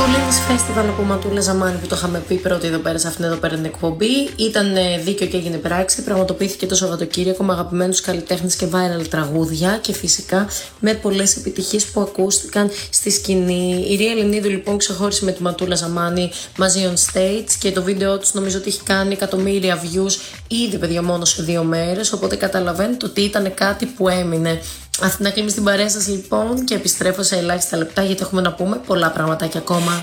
Σωλήνης Festival από Ματούλα Ζαμάνη που το είχαμε πει πρώτη εδώ πέρα σε αυτήν εδώ πέρα την εκπομπή. Ήταν δίκαιο και έγινε πράξη. Πραγματοποιήθηκε το Σαββατοκύριακο με αγαπημένους καλλιτέχνες και viral τραγούδια και φυσικά με πολλές επιτυχίες που ακούστηκαν στη σκηνή. Η Ρία Ελληνίδου λοιπόν ξεχώρισε με τη Ματούλα Ζαμάνη μαζί on stage και το βίντεο τους νομίζω ότι έχει κάνει εκατομμύρια views ήδη, παιδιά, μόνο σε 2 μέρες. Οπότε καταλαβαίνετε ότι ήταν κάτι που έμεινε. Αθηνά Κλίμη στην παρέα σας λοιπόν και επιστρέφω σε ελάχιστα λεπτά γιατί έχουμε να πούμε πολλά πραγματάκια ακόμα.